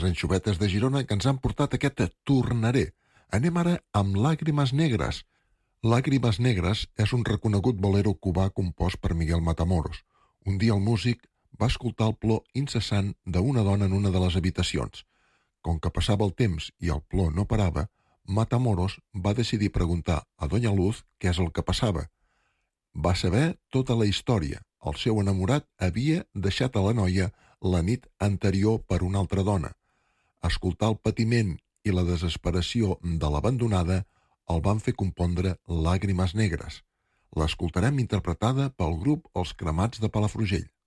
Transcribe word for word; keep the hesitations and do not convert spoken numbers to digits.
les anxovetes de Girona, que ens han portat aquest Tornaré. Anem ara amb Làgrimes negres. Làgrimes negres és un reconegut bolero cubà compost per Miguel Matamoros. Un dia el músic va escoltar el plor incessant d'una dona en una de les habitacions. Com que passava el temps i el plor no parava, Matamoros va decidir preguntar a Doña Luz què és el que passava. Va saber tota la història. El seu enamorat havia deixat a la noia la nit anterior per una altra dona. Escoltar el patiment i la desesperació de l'abandonada el van fer compondre Làgrimes negres. L'escoltarem interpretada pel grup Els Cremats de Palafrugell.